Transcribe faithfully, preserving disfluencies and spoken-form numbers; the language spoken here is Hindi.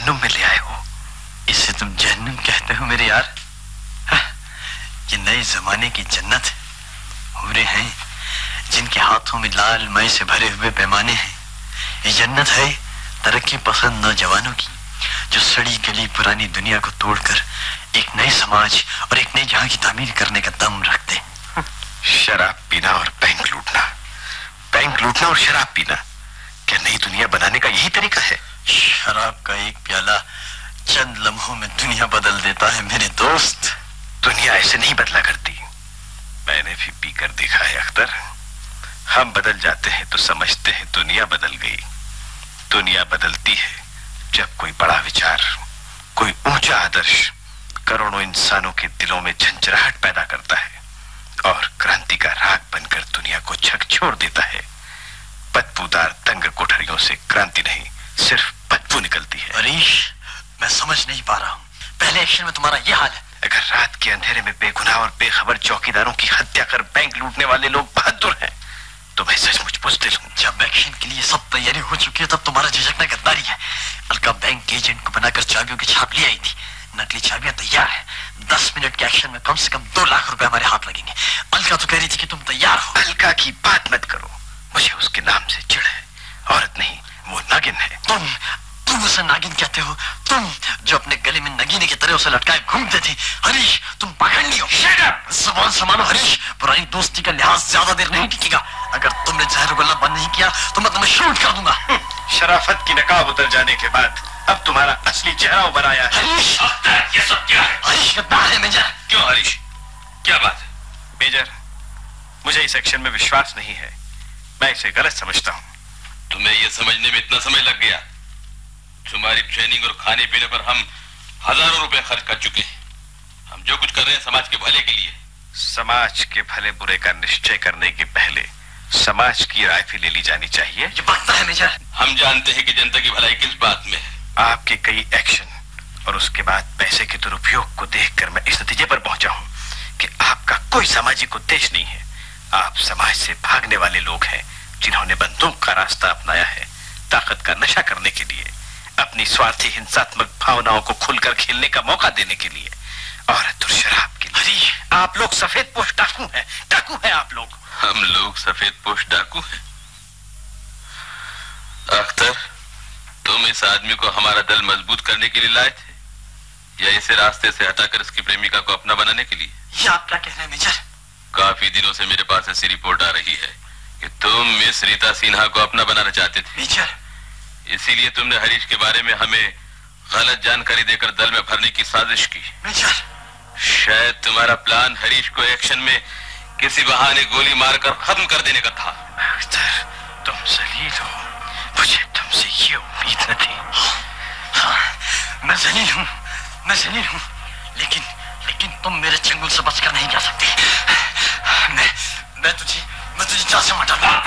जहन्नुम में ले आए हो। इसे तुम जहन्नुम कहते हो मेरे यार? ये नए जमाने की जन्नत हूरें हैं जिनके हाथों में लाल मय से भरे हुए पैमाने हैं। ये जन्नत है तरक्की पसंद नौजवानों की, जो सड़ी गली पुरानी दुनिया को तोड़कर एक नए समाज और एक नए जहां की तामीर करने का दम रखते। शराब पीना और बैंक लूटना, बैंक लूटना और शराब पीना, क्या नई दुनिया बनाने का यही तरीका है? शराब का एक प्याला चंद लम्हों में दुनिया बदल देता है मेरे दोस्त। दुनिया ऐसे नहीं बदला करती, मैंने भी पीकर देखा है अख्तर। हम बदल जाते हैं तो समझते हैं दुनिया बदल गई। दुनिया बदलती है जब कोई बड़ा विचार, कोई ऊंचा आदर्श करोड़ों इंसानों के दिलों में झंझराहट पैदा करता है और क्रांति का राग बनकर दुनिया को झकझोर देता है। बदबूदार तंग कोठरियों से क्रांति नहीं, सिर्फ बदबू निकलती है। हरीश, मैं समझ नहीं पा रहा हूँ, पहले एक्शन में तुम्हारा ये हाल है। अगर रात के अंधेरे में बेगुनाह और बेखबर चौकीदारों की हत्या कर बैंक लूटने वाले लोग बहादुर हैं, तो मैं सचमुच बुज़दिल हूँ। जब एक्शन के लिए सब तैयारी हो चुकी है तब तुम्हारा झिझकना गद्दारी है। अलका बैंक के एजेंट को बनाकर चाबियों की छाप ले आई थी, नकली चाबियां तैयार है। दस मिनट के एक्शन में कम से कम दो लाख रुपए हमारे हाथ लगेंगे। अलका तो कह रही थी कि तुम तैयार हो। अलका की बात मत करो, मुझे उसके नाम से चिढ़ है। औरत नहीं, वो नागिन है। तुम तुम उसे नागिन कहते हो? तुम जो अपने गले में नगीने की तरह उसे लटकाए घूमते थे। हरीश, तुम पाखंडी हो। Shut up! ज़ुबान संभालो हरीश, पुरानी दोस्ती का लिहाज ज्यादा देर नहीं टिकेगा। अगर तुमने जहर उगलना बंद नहीं किया तो मैं तुम्हें शूट कर दूंगा। शराफत की नकाब उतर जाने के बाद अब तुम्हारा असली चेहरा उभर आया है। हरीश, ये सब क्या है? हरीश गद्दार है मेजर। क्यों हरीश, क्या बात है? मेजर, मुझे इस एक्शन में विश्वास नहीं है, मैं इसे गलत समझता हूँ। तुम्हें यह समझने में इतना समय लग गया? तुम्हारी ट्रेनिंग और खाने पीने पर हम हजारों रुपए खर्च कर चुके हैं। हम जो कुछ कर रहे हैं समाज के भले के लिए। समाज के भले बुरे का निश्चय करने के पहले समाज की राय भी ले ली जानी चाहिए। ये बात है मेजर। हम जानते हैं कि जनता की भलाई किस बात में है। आपके कई एक्शन और उसके बाद पैसे के दुरुपयोग को देखकर मैं इस नतीजे पर पहुंचा हूं कि आपका कोई सामाजिक उद्देश्य नहीं है। आप समाज से भागने वाले लोग हैं जिन्होंने बंदूक का रास्ता अपनाया है ताकत का नशा करने के लिए, अपनी स्वार्थी हिंसात्मक भावनाओं को खुलकर खेलने का मौका देने के लिए, औरत और शराब के लिए। आप लोग सफेद पोश डाकू हैं, डाकू हैं आप लोग। हम लोग सफेद पोश डाकू हैं? अख्तर, तुम इस आदमी को हमारा दल मजबूत करने के लिए लाए थे या इसे रास्ते से हटाकर इसकी प्रेमिका को अपना बनाने के लिए? ये आप क्या कह रहे हैं मेजर? काफी दिनों से मेरे पास ऐसी रिपोर्ट आ रही है कि तुम मिस रीता सिन्हा को अपना बनाना चाहते थे। मेजर, इसीलिए तुमने हरीश के बारे में हमें गलत जानकारी देकर दल में भरने की साजिश की। मेजर, शायद तुम्हारा प्लान हरीश को एक्शन में किसी बहाने गोली मारकर खत्म कर देने का था। अख्तर, तुम जलील हो, मुझे तुमसे ये उम्मीद न थी। हाँ, मैं जलील हूँ, मैं जलील हूँ, लेकिन लेकिन तुम मेरे चंगुल से बचकर नहीं जा सकते। मैं मैं तुझे मैं तुझे जान से हटा दूंगा।